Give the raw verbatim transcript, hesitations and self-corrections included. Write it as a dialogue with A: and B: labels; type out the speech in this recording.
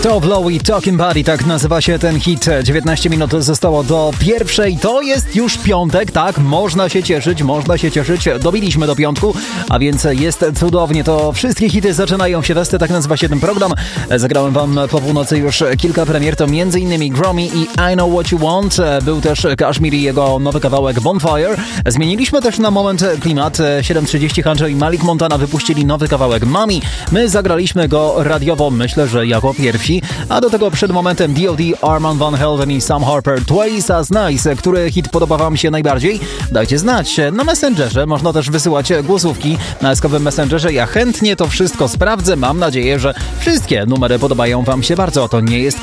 A: To Blowy Talking Body, tak nazywa się ten hit. dziewiętnaście minut zostało do pierwszej. To jest już piątek, tak? Można się cieszyć, można się cieszyć. Dobiliśmy do piątku, a więc jest cudownie. To wszystkie hity zaczynają się testy, tak nazywa się ten program. Zagrałem wam po północy już kilka premier, to między innymi Gromi i I Know What You Want. Był też Kashmir i jego nowy kawałek Bonfire. Zmieniliśmy też na moment klimat. siedem trzydzieści Hunter i Malik Montana wypuścili nowy kawałek Mami. My zagraliśmy go radiowo, myślę, że jako pierwsi. A do tego przed momentem D O D, Armand Van Helden i Sam Harper, Twice as Nice. Który hit podoba wam się najbardziej? Dajcie znać. Na Messengerze można też wysyłać głosówki na eskowym Messengerze. Ja chętnie to wszystko sprawdzę. Mam nadzieję, że wszystkie numery podobają wam się bardzo. To nie jest